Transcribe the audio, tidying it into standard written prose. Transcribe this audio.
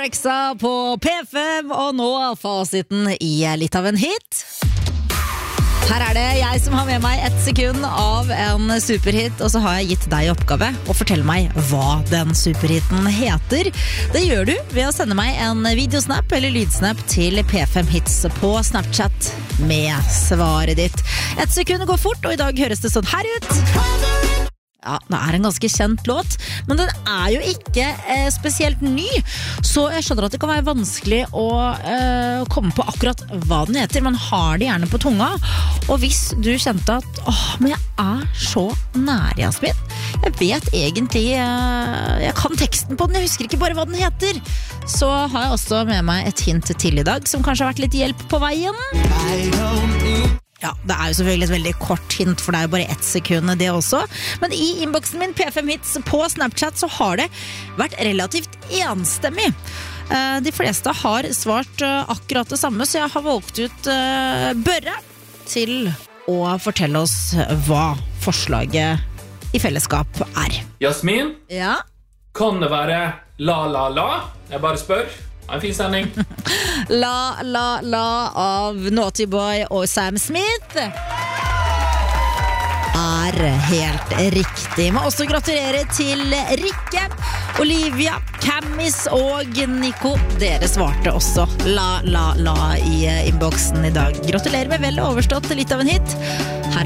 Rexa på P5, og nå fasiten i litt av en hit. Her er det jeg som har med meg 1 sekund av en superhit, og så har jeg gitt deg oppgave å fortelle meg hva den superhiten heter. Det gjør du ved å sende meg en videosnap eller lydsnap til P5 Hits på Snapchat med svaret ditt. 1 sekund går fort, og i dag høres det sånn her ut. Ja, det er en ganske kjent låt, men den er jo ikke spesielt ny, så jeg skjønner at det kan være vanskelig å komme på akkurat hva den heter. Man har det gjerne på tunga, og hvis du kjente at men jeg er så nær, Jasmin, jeg vet egentlig, jeg kan teksten på den, jeg husker ikke bare hva den heter, så har jeg også med meg et hint til i dag, som kanskje har vært litt hjelp på veien. Ja, det er jo selvfølgelig et veldig kort hint, for det er jo bare 1 sekund det også. Men i innboksen min, P5 Hits på Snapchat, så har det vært relativt enstemmig. De fleste har svart akkurat det samme, så jeg har valgt ut Børre til å fortelle oss hva forslaget i fellesskap er. Jasmin, Ja? kan det være la la la? Jeg bare spør. En fin sending. La la la av Naughty Boy og Sam Smith er helt riktig. Må også gratulere til Rikke, Olivia, Camis og Nico. Dere svarte også la la la i innboksen i dag. Gratulerer med vel overstått litt av en hit. Her